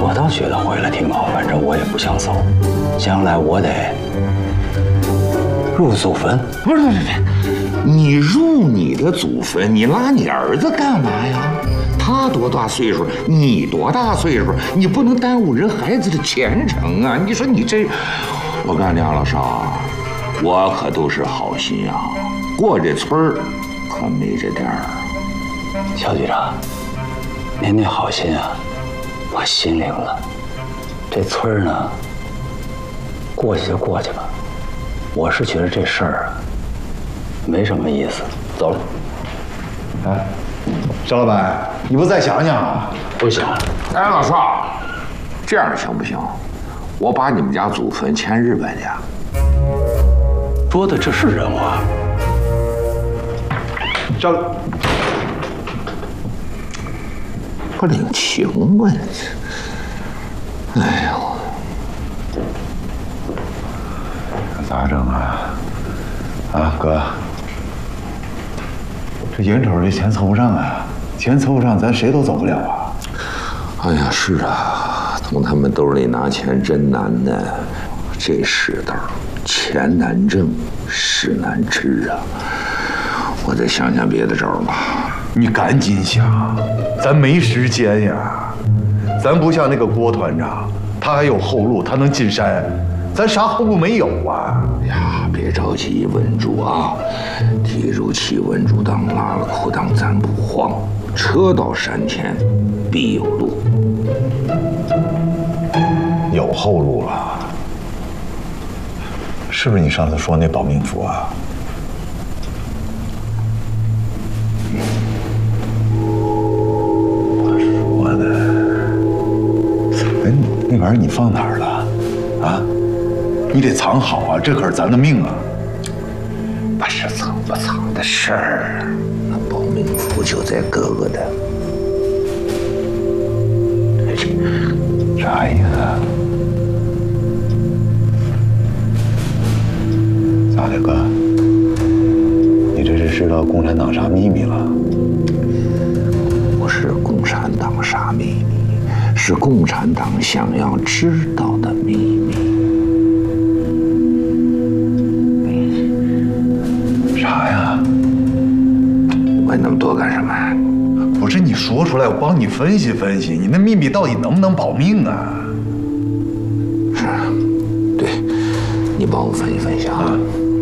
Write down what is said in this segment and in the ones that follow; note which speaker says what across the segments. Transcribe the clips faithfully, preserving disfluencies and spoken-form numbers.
Speaker 1: 我倒觉得回来挺好，反正我也不想走。将来我得入祖坟。
Speaker 2: 不是不是不是，你入你的祖坟，你拉你儿子干嘛呀？他多大岁数？你多大岁数？你不能耽误人孩子的前程啊！你说你这，我告诉你啊，老少，我可都是好心啊，过这村儿可没这点儿。
Speaker 1: 肖局长，您那好心啊，我心领了。这村儿呢，过去就过去吧。我是觉得这事儿啊，没什么意思。走了。
Speaker 3: 哎，肖老板，你不再想想啊？
Speaker 1: 不想。
Speaker 2: 哎，老少，这样行不行？我把你们家祖坟迁日本去。
Speaker 1: 说的这是人话。
Speaker 3: 肖，
Speaker 2: 不领情啊！哎呦，
Speaker 3: 咋整啊？啊，哥，这眼瞅这钱凑不上啊，钱凑不上，咱谁都走不了啊。
Speaker 2: 哎呀，是啊，从他们兜里拿钱真难呢。这世道，钱难挣，事难治啊。我再想想别的招吧。
Speaker 3: 你赶紧想，咱没时间呀。咱不像那个郭团长，他还有后路，他能进山，咱啥后路没有啊？
Speaker 2: 呀，别着急，稳住啊！提住气，稳住当，拉了裤裆咱不慌。车到山前必有路。
Speaker 3: 有后路了，是不是你上次说那保命符啊？我说的，哎，那玩意儿你放哪儿了？啊？你得藏好啊，这可是咱的命啊！
Speaker 2: 不是藏不藏的事儿，那保命符就在哥哥的。
Speaker 3: 啥意思啊？咋的，哥？你这是知道共产党啥秘密了？
Speaker 2: 不是共产党啥秘密，是共产党想要知道的秘密。
Speaker 3: 啥呀？
Speaker 2: 问那么多干什么？
Speaker 3: 不是你说出来，我帮你分析分析，你那秘密到底能不能保命啊？
Speaker 2: 是啊，对，你帮我分析分析啊。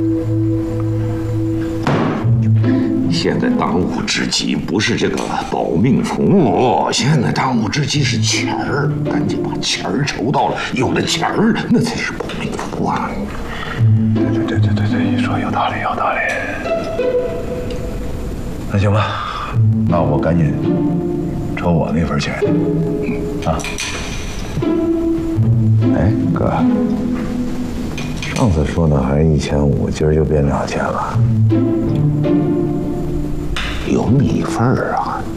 Speaker 2: 现在当务之急不是这个保命符，现在当务之急是钱儿，赶紧把钱儿筹到了，有了钱儿，那才是保命符啊！
Speaker 3: 对对对对对对，你说有道理，有道理。那行吧。那我赶紧筹我那份钱啊！哎，哥，上次说的还一千五，今儿就变两千了。
Speaker 2: 有你份儿啊！